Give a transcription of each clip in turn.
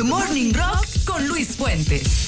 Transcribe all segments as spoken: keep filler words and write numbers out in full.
Morning Rock con Luis Fuentes.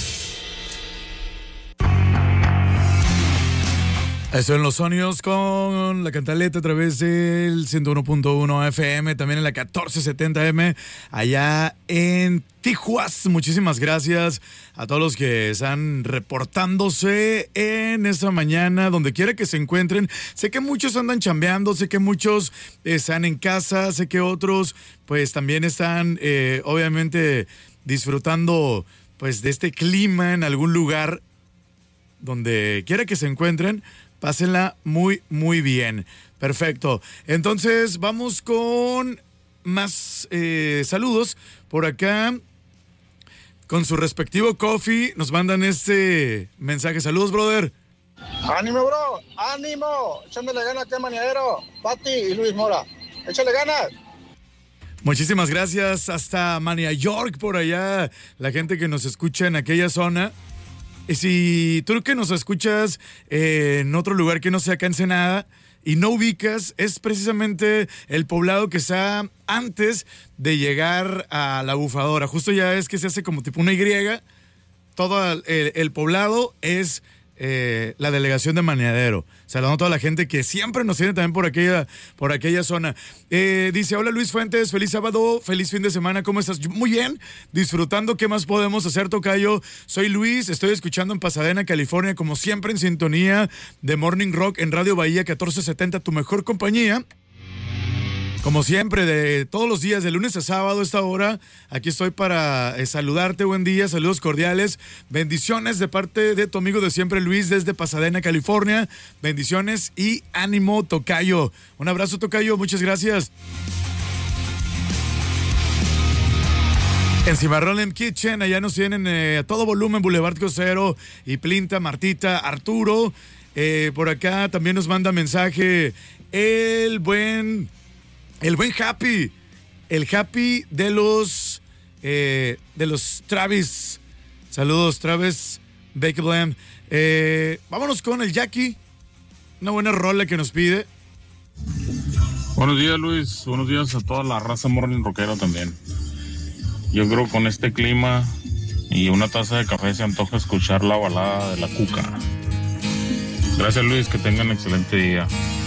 Eso en Los Sonios con la Cantaleta a través del ciento uno punto uno F M, también en la catorce setenta M, allá en Tijuas. Muchísimas gracias a todos los que están reportándose en esta mañana, donde quiera que se encuentren. Sé que muchos andan chambeando, sé que muchos están en casa, sé que otros pues también están eh, obviamente disfrutando pues de este clima en algún lugar. Donde quiera que se encuentren, pásenla muy, muy bien. Perfecto. Entonces, vamos con más eh, saludos. Por acá, con su respectivo coffee, nos mandan este mensaje. Saludos, brother. ¡Ánimo, bro! ¡Ánimo! Échamele ganas, qué maniadero. Pati y Luis Mora. ¡Échale ganas! Muchísimas gracias. Hasta Mania York, por allá. La gente que nos escucha en aquella zona. Y si tú que nos escuchas eh, en otro lugar que no sea acá en Ensenada y no ubicas, es precisamente el poblado que está antes de llegar a la Bufadora. Justo ya es que se hace como tipo una Y. Todo el, el poblado es eh, la delegación de Maniadero. Saludando a toda la gente que siempre nos tiene también por aquella, por aquella zona. Eh, dice, hola Luis Fuentes, feliz sábado, feliz fin de semana, ¿cómo estás? Muy bien, disfrutando, ¿qué más podemos hacer, tocayo? Soy Luis, estoy escuchando en Pasadena, California, como siempre en sintonía de Morning Rock en Radio Bahía catorce setenta, tu mejor compañía. Como siempre, de todos los días, de lunes a sábado, a esta hora, aquí estoy para eh, saludarte. Buen día, saludos cordiales, bendiciones de parte de tu amigo de siempre, Luis, desde Pasadena, California. Bendiciones y ánimo, tocayo. Un abrazo, tocayo, muchas gracias. En Cimarrón Kitchen, allá nos tienen eh, a todo volumen, Boulevard Cosero y Plinta, Martita, Arturo. Eh, por acá también nos manda mensaje el buen... El buen Happy, el Happy de los eh, de los Travis. Saludos, Travis Bakeland. Eh, vámonos con el Jackie. Una buena rola que nos pide. Buenos días, Luis. Buenos días a toda la raza Morning Rockera también. Yo creo con este clima y una taza de café se antoja escuchar la balada de la Cuca. Gracias, Luis. Que tengan excelente día.